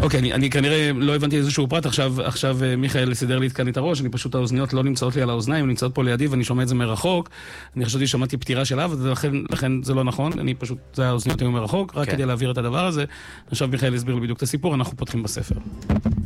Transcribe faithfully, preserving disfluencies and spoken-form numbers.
אוקיי, אני, אני כנראה לא הבנתי איזשהו פרט, עכשיו, עכשיו מיכאל סידר לי כאן את הראש, אני פשוט האוזניות לא נמצאות לי על האוזניים, הן נמצאות פה לידי ואני שומע את זה מרחוק, אני חשבתי שמעתי פטירה של אב, ולכן, לכן זה לא נכון, אני פשוט, זה האוזניות היו מרחוק, רק כן. כדי להעביר את הדבר הזה, עכשיו מיכאל הסביר לי בדיוק את הסיפור, אנחנו פותחים בספר.